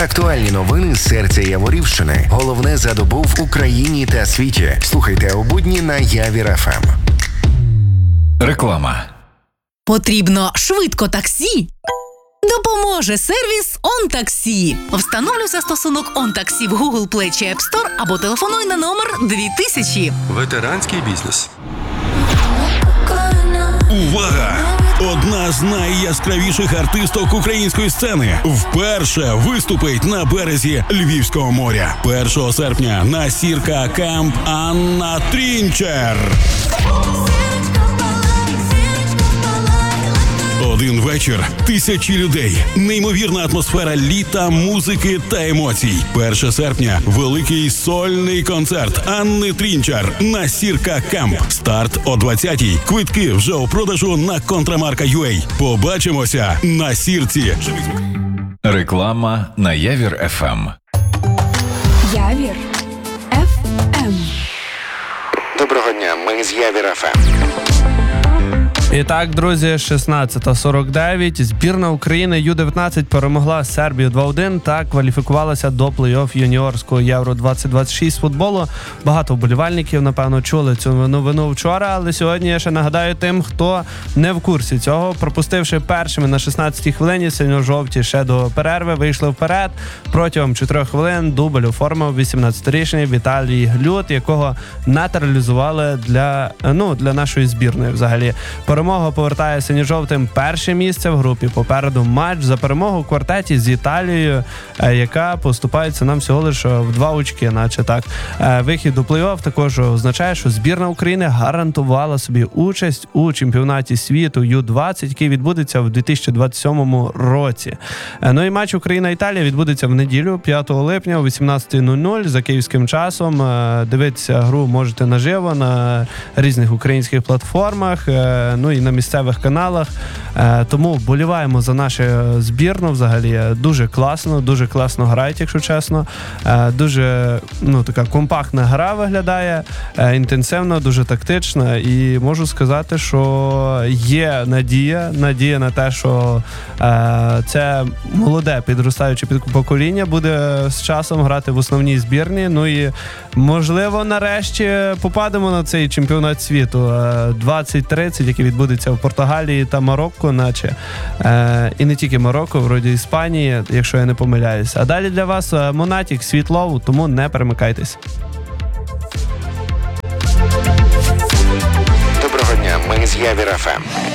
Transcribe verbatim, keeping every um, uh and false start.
Актуальні новини з серця Яворівщини. Головне за добу в Україні та світі. Слухайте у будні на Явір еф ем. Реклама. Потрібно швидко таксі? Допоможе сервіс OnTaxi. Встановлюй застосунок OnTaxi в Google Play чи App Store або телефонуй на номер дві тисячі. Ветеранський бізнес. Увага! Одна з найяскравіших артисток української сцени вперше виступить на березі Львівського моря. першого серпня на Сірка Камп Анна Трінчер. Один вечір, тисячі людей, неймовірна атмосфера літа, музики та емоцій. першого серпня – великий сольний концерт Анни Трінчер на Сірка Камп. Старт о двадцятій. Квитки вже у продажу на Контрамарка точка ю а. Побачимося на Сірці. Реклама на Явір еф ем. Явір еф ем. Доброго дня, ми з Явір еф ем. І так, друзі, шістнадцята сорок дев'ять. Збірна України ю дев'ятнадцять перемогла Сербію два один та кваліфікувалася до плей-офф юніорського Євро двадцять двадцять шість з футболу. Багато вболівальників, напевно, чули цю новину вчора, але сьогодні я ще нагадаю тим, хто не в курсі цього. Пропустивши першими на шістнадцятій хвилині, синьо-жовті ще до перерви вийшли вперед. Протягом чотирьох хвилин дубль оформив вісімнадцятирічний Віталій Глют, якого натуралізували для, ну, для нашої збірної взагалі. Перемога повертає синьо-жовтим перше місце в групі. Попереду матч за перемогу в квартеті з Італією, яка поступається нам всього лише в два очки, наче так. Вихід у плей-офф також означає, що збірна України гарантувала собі участь у чемпіонаті світу ю двадцять, який відбудеться в дві тисячі двадцять сьомому році. Ну і матч Україна-Італія відбудеться в неділю, п'ятого липня о вісімнадцята нуль нуль за київським часом. Дивитися гру можете наживо на різних українських платформах, ну і на місцевих каналах. Тому вболіваємо за нашу збірну взагалі. Дуже класно, дуже класно грають, якщо чесно. Дуже, ну, така компактна гра виглядає, інтенсивна, дуже тактична. І можу сказати, що є надія, надія на те, що це молоде підростаюче покоління буде з часом грати в основній збірні. Ну і, можливо, нарешті попадемо на цей чемпіонат світу двадцять тридцять, який відбудеться в Португалії та Марокко, наче. Е, і не тільки Марокко, вроді Іспанії, якщо я не помиляюся. А далі для вас Монатік, Світлов, тому не перемикайтесь. Доброго дня, ми з Явір еф ем.